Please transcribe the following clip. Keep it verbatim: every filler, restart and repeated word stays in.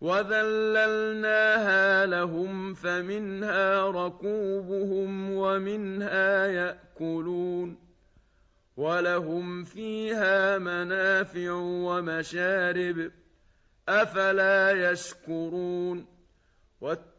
وَذَلَّلْنَاهَا لَهُمْ فَمِنْهَا رَكُوبُهُمْ وَمِنْهَا يَأْكُلُونَ وَلَهُمْ فِيهَا مَنَافِعُ وَمَشَارِبُ ۖ أَفَلَا يَشْكُرُونَ